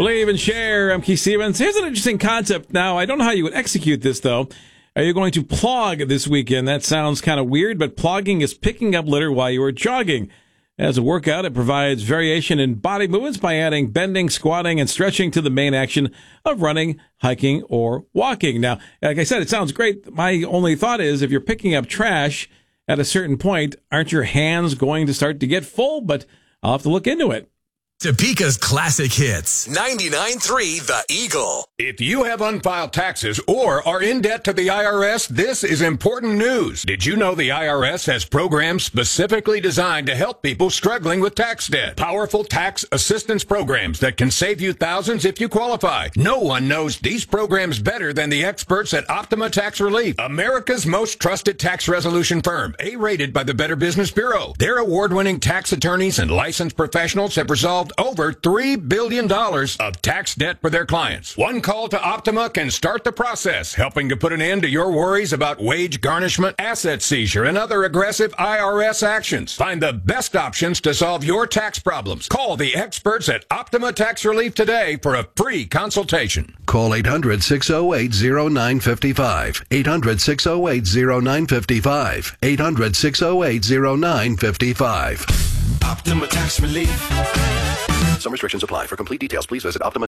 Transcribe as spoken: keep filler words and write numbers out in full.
Believe and share. I'm Keith Stevens. Here's an interesting concept. Now, I don't know how you would execute this, though. Are you going to plog this weekend? That sounds kind of weird, but plogging is picking up litter while you are jogging. As a workout, it provides variation in body movements by adding bending, squatting, and stretching to the main action of running, hiking, or walking. Now, like I said, it sounds great. My only thought is if you're picking up trash at a certain point, aren't your hands going to start to get full? But I'll have to look into it. Topeka's classic hits. ninety-nine point three The Eagle. If you have unfiled taxes or are in debt to the I R S, this is important news. Did you know the I R S has programs specifically designed to help people struggling with tax debt? Powerful tax assistance programs that can save you thousands if you qualify. No one knows these programs better than the experts at Optima Tax Relief, America's most trusted tax resolution firm, A-rated by the Better Business Bureau. Their award-winning tax attorneys and licensed professionals have resolved over three billion dollars of tax debt for their clients. One call to Optima can start the process, helping to put an end to your worries about wage garnishment, asset seizure, and other aggressive I R S actions. Find the best options to solve your tax problems. Call the experts at Optima Tax Relief today for a free consultation. Call eight hundred, six oh eight, oh nine five five. eight hundred, six oh eight, oh nine five five. eight hundred, six oh eight, oh nine five five. Optima Tax Relief. Some restrictions apply. For complete details, please visit Optima.